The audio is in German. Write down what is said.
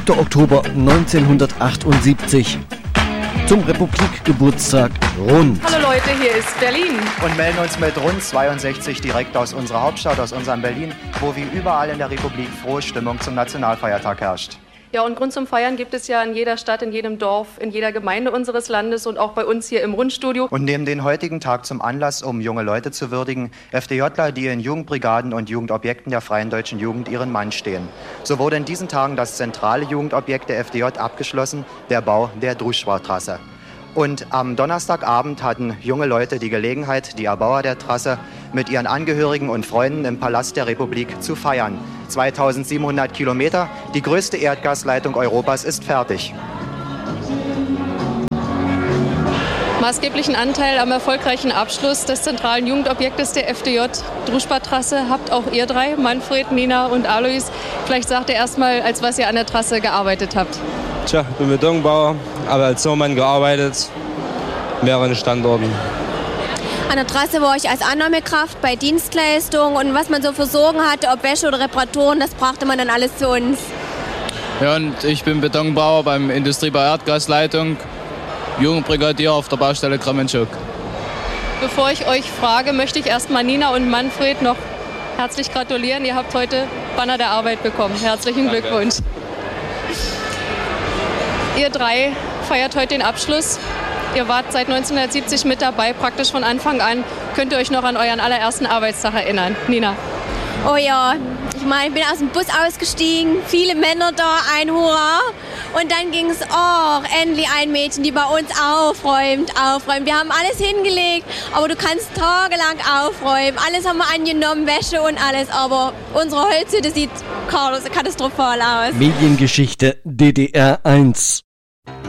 7. Oktober 1978. Zum Republikgeburtstag rund. Hallo Leute, hier ist Berlin. Und melden uns mit rund 62 direkt aus unserer Hauptstadt, aus unserem Berlin, wo wie überall in der Republik frohe Stimmung zum Nationalfeiertag herrscht. Ja, und Grund zum Feiern gibt es ja in jeder Stadt, in jedem Dorf, in jeder Gemeinde unseres Landes und auch bei uns hier im Rundstudio. Und nehmen den heutigen Tag zum Anlass, um junge Leute zu würdigen, FDJler, die in Jugendbrigaden und Jugendobjekten der Freien Deutschen Jugend ihren Mann stehen. So wurde in diesen Tagen das zentrale Jugendobjekt der FDJ abgeschlossen, der Bau der Druschba-Trasse. Und am Donnerstagabend hatten junge Leute die Gelegenheit, die Erbauer der Trasse mit ihren Angehörigen und Freunden im Palast der Republik zu feiern. 2700 Kilometer, die größte Erdgasleitung Europas ist fertig. Maßgeblichen Anteil am erfolgreichen Abschluss des zentralen Jugendobjektes der FDJ, Druschba-Trasse, habt auch ihr drei, Manfred, Nina und Alois. Vielleicht sagt ihr erstmal, als was ihr an der Trasse gearbeitet habt. Tja, ich bin Betonbauer, habe als Zimmermann gearbeitet, mehreren Standorten. An der Trasse war ich als Annahmekraft bei Dienstleistungen und was man so für Sorgen hatte, ob Wäsche oder Reparaturen, das brachte man dann alles zu uns. Ja, und ich bin Betonbauer beim Industriebau Erdgasleitung, Jugendbrigadier auf der Baustelle Kremenschuk. Bevor ich euch frage, möchte ich erstmal Nina und Manfred noch herzlich gratulieren. Ihr habt heute Banner der Arbeit bekommen. Herzlichen Glückwunsch. Ihr drei feiert heute den Abschluss. Ihr wart seit 1970 mit dabei, praktisch von Anfang an. Könnt ihr euch noch an euren allerersten Arbeitstag erinnern? Nina? Oh ja, ich meine, ich bin aus dem Bus ausgestiegen, viele Männer da, ein Hurra. Und dann ging es, endlich ein Mädchen, die bei uns aufräumt. Wir haben alles hingelegt, aber du kannst tagelang aufräumen. Alles haben wir angenommen, Wäsche und alles, aber unsere Holzhütte sieht katastrophal aus. Mediengeschichte DDR 1.